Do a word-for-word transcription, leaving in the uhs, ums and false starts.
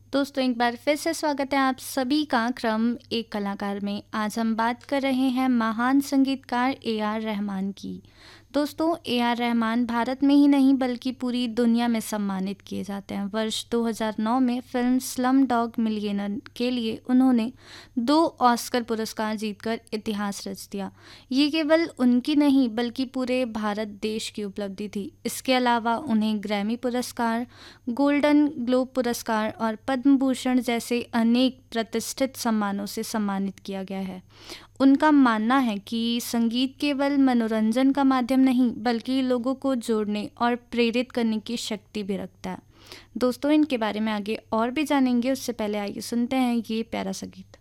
दोस्तों एक बार फिर से स्वागत है आप सभी का क्रम एक कलाकार में। आज हम बात कर रहे हैं महान संगीतकार ए आर रहमान की। दोस्तों ए आर रहमान भारत में ही नहीं बल्कि पूरी दुनिया में सम्मानित किए जाते हैं। वर्ष दो हज़ार नौ में फिल्म स्लम डॉग मिलियनेयर के लिए उन्होंने दो ऑस्कर पुरस्कार जीतकर इतिहास रच दिया। ये केवल उनकी नहीं बल्कि पूरे भारत देश की उपलब्धि थी। इसके अलावा उन्हें ग्रैमी पुरस्कार, गोल्डन ग्लोब पुरस्कार और पद्म भूषण जैसे अनेक प्रतिष्ठित सम्मानों से सम्मानित किया गया है। उनका मानना है कि संगीत केवल मनोरंजन का माध्यम नहीं बल्कि लोगों को जोड़ने और प्रेरित करने की शक्ति भी रखता है। दोस्तों इनके बारे में आगे और भी जानेंगे, उससे पहले आइए सुनते हैं ये प्यारा सा गीत।